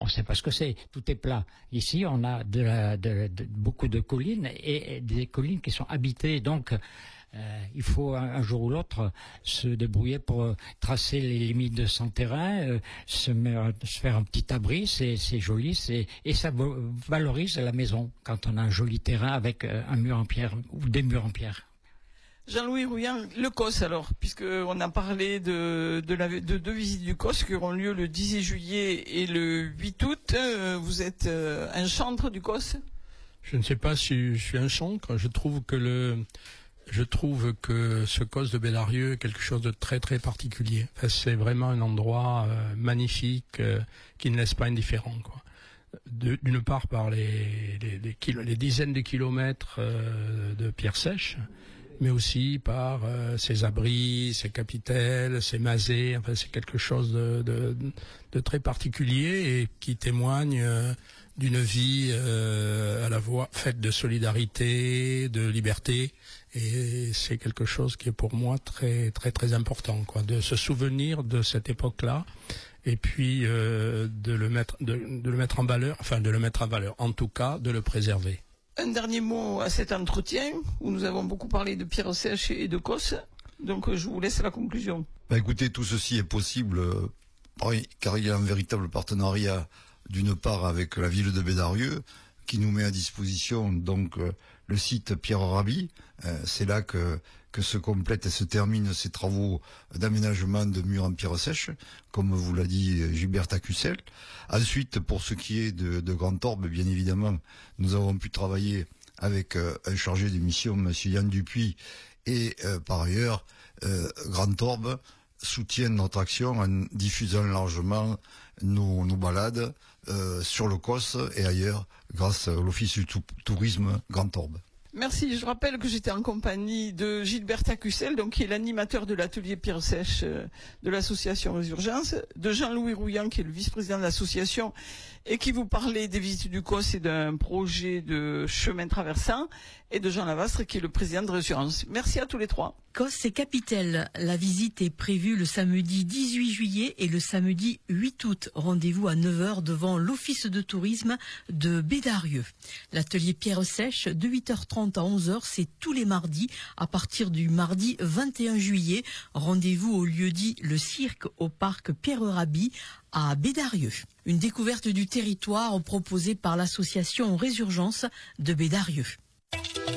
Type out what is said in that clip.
ne sait pas ce que c'est. Tout est plat. Ici, on a beaucoup de collines et des collines qui sont habitées. Donc, il faut un jour ou l'autre se débrouiller pour tracer les limites de son terrain, se faire un petit abri. C'est joli, et ça valorise la maison quand on a un joli terrain avec un mur en pierre ou des murs en pierre. Jean-Louis Rouillant, le COS alors, puisqu'on a parlé de deux visites du COS qui auront lieu le 10 juillet et le 8 août. Vous êtes un chantre du COS? Je ne sais pas si je suis un chantre. Je trouve que ce COS de Bédarieux est quelque chose de très très particulier. Enfin, c'est vraiment un endroit magnifique qui ne laisse pas indifférent, quoi. D'une part par les dizaines de kilomètres de pierres sèches, mais aussi par ses abris, ses capitelles, ses masées. Enfin, c'est quelque chose de très particulier et qui témoigne d'une vie à la fois faite de solidarité, de liberté. Et c'est quelque chose qui est pour moi très très très important, quoi, de se souvenir de cette époque-là, et puis de le mettre en valeur, en tout cas de le préserver. Un dernier mot à cet entretien où nous avons beaucoup parlé de pierres sèches et de COS. Donc je vous laisse la conclusion. Écoutez, tout ceci est possible car il y a un véritable partenariat d'une part avec la ville de Bédarieux qui nous met à disposition donc le site Pierre Rabhi. C'est là que se complètent et se terminent ces travaux d'aménagement de murs en pierre sèche, comme vous l'a dit Gilbert Tacussel. Ensuite, pour ce qui est de Grand Orbe, bien évidemment, nous avons pu travailler avec un chargé de mission, monsieur Yann Dupuis, et par ailleurs, Grand Orbe soutient notre action en diffusant largement nos balades sur le COS et ailleurs grâce à l'Office du tourisme Grand Orbe. Merci. Je rappelle que j'étais en compagnie de Gilbert Tacussel, donc qui est l'animateur de l'atelier pierre sèche de l'association Résurgence, de Jean-Louis Rouillant qui est le vice-président de l'association et qui vous parlait des visites du COS et d'un projet de chemin traversant, et de Jean Lavastre qui est le président de Résurgence. Merci à tous les trois. COS et Capitelle. La visite est prévue le samedi 18 juillet et le samedi 8 août. Rendez-vous à 9h devant l'Office de tourisme de Bédarieux. L'atelier pierre sèche de 8h30 à 11h, c'est tous les mardis à partir du mardi 21 juillet. Rendez-vous au lieu dit le Cirque au parc Pierre Rabhi à Bédarieux. Une découverte du territoire proposée par l'association Résurgence de Bédarieux.